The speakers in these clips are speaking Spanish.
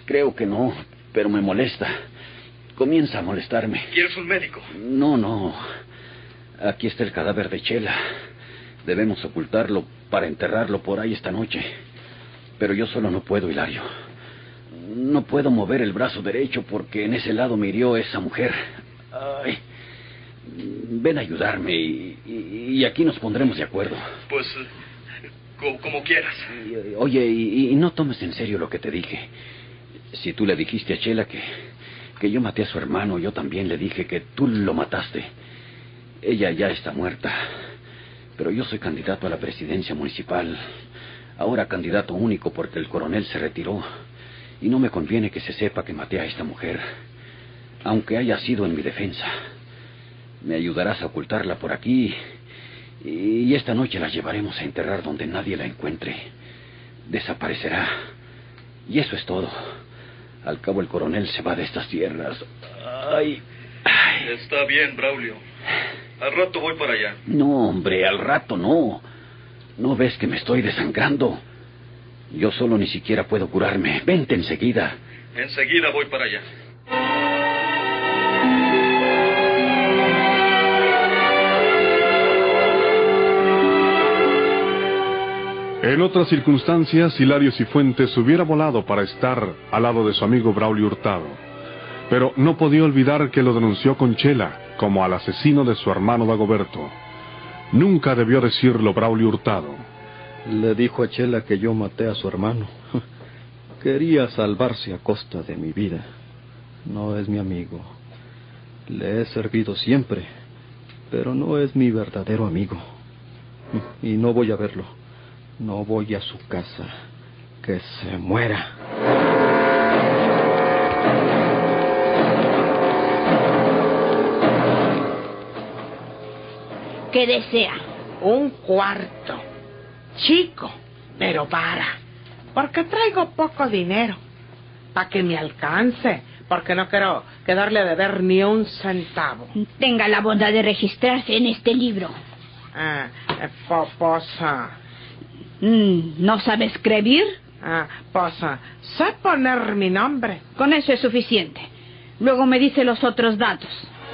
Creo que no, pero me molesta. Comienza a molestarme. ¿Quieres un médico? No. Aquí está el cadáver de Chela. Debemos ocultarlo para enterrarlo por ahí esta noche. Pero yo solo no puedo, Hilario. No puedo mover el brazo derecho porque en ese lado me hirió esa mujer. Ay. Ven a ayudarme y aquí nos pondremos de acuerdo. Pues, como quieras. Oye, y no tomes en serio lo que te dije. Si tú le dijiste a Chela que yo maté a su hermano, yo también le dije que tú lo mataste. Ella ya está muerta. Pero yo soy candidato a la presidencia municipal. Ahora candidato único porque el coronel se retiró. Y no me conviene que se sepa que maté a esta mujer, aunque haya sido en mi defensa. Me ayudarás a ocultarla por aquí y esta noche la llevaremos a enterrar donde nadie la encuentre. Desaparecerá. Y eso es todo. Al cabo el coronel se va de estas tierras. Ay. Está bien, Braulio. Al rato voy para allá. No, hombre, al rato no. ¿No ves que me estoy desangrando? Yo solo ni siquiera puedo curarme. Vente enseguida. Enseguida voy para allá. En otras circunstancias, Hilario Cifuentes hubiera volado para estar al lado de su amigo Braulio Hurtado. Pero no podía olvidar que lo denunció con Chela como al asesino de su hermano Dagoberto. Nunca debió decirlo Braulio Hurtado. Le dijo a Chela que yo maté a su hermano. Quería salvarse a costa de mi vida. No es mi amigo. Le he servido siempre, pero no es mi verdadero amigo. Y no voy a verlo. No voy a su casa. Que se muera. ¿Qué desea? Un cuarto. Chico, pero porque traigo poco dinero. Para que me alcance, porque no quiero quedarle a deber ni un centavo. Tenga la bondad de registrarse en este libro. ¿No sabe escribir? Sé poner mi nombre. Con eso es suficiente. Luego me dice los otros datos.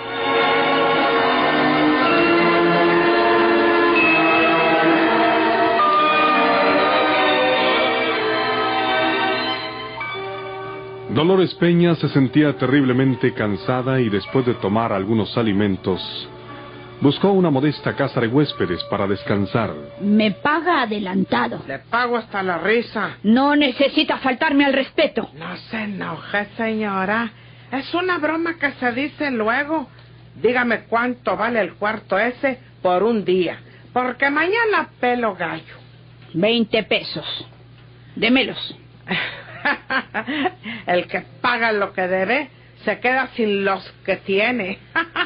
Dolores Peña se sentía terriblemente cansada y después de tomar algunos alimentos, buscó una modesta casa de huéspedes para descansar. Me paga adelantado. Le pago hasta la risa. No necesita faltarme al respeto. No se enoje, señora. Es una broma que se dice luego. Dígame cuánto vale el cuarto ese por un día, porque mañana pelo gallo. 20 pesos. Démelos. El que paga lo que debe se queda sin los que tiene.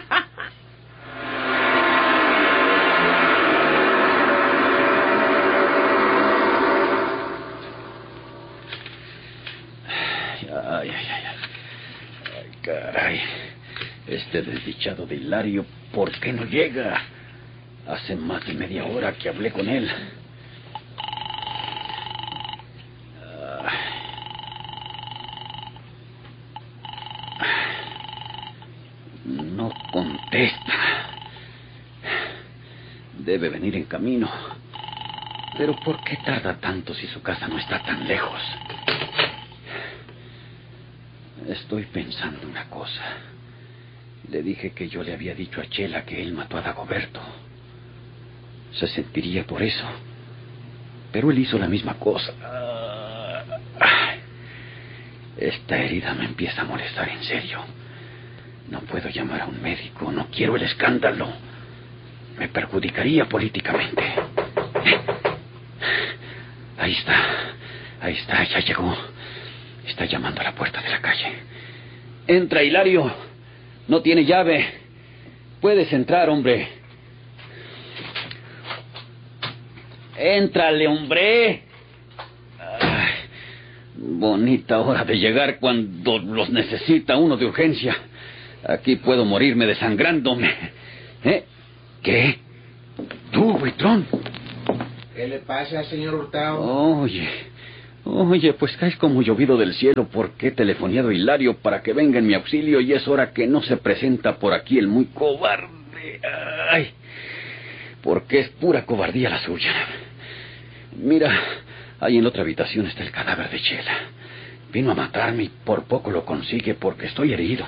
Ay, caray. Este desdichado de Hilario, ¿por qué no llega? Hace más de media hora que hablé con él. No contesta. Debe venir en camino. Pero ¿por qué tarda tanto si su casa no está tan lejos? Estoy pensando una cosa. Le dije que yo le había dicho a Chela que él mató a Dagoberto. Se sentiría por eso. Pero él hizo la misma cosa. Esta herida me empieza a molestar en serio. No puedo llamar a un médico. No quiero el escándalo. Me perjudicaría políticamente. Ahí está, ya llegó. Está llamando a la puerta de la calle. Entra, Hilario. No tiene llave. Puedes entrar, hombre. Éntrale, hombre. Ay, bonita hora de llegar cuando los necesita uno de urgencia. Aquí puedo morirme desangrándome. ¿Qué? ¿Tú, buitrón? ¿Qué le pasa, señor Hurtado? Oye, pues caes como llovido del cielo porque he telefoneado a Hilario para que venga en mi auxilio y es hora que no se presenta por aquí el muy cobarde. Ay, porque es pura cobardía la suya. Mira, ahí en la otra habitación está el cadáver de Chela. Vino a matarme y por poco lo consigue porque estoy herido.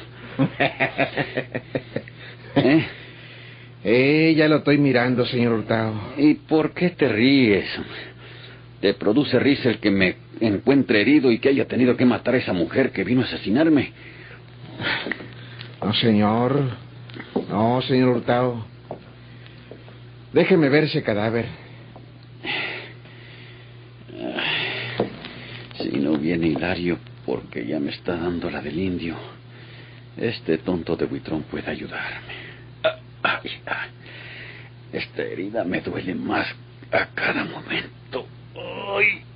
Ya lo estoy mirando, señor Hurtado. ¿Y por qué te ríes? ¿Te produce risa el que me encuentre herido y que haya tenido que matar a esa mujer que vino a asesinarme? No, señor. No, señor Hurtado. Déjeme ver ese cadáver. Si no viene Hilario, porque ya me está dando la del indio, este tonto de Buitrón puede ayudarme. Esta herida me duele más a cada momento. ¡Ay!